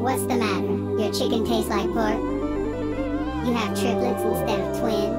What's the matter? Your chicken tastes like pork? You have triplets instead of twins?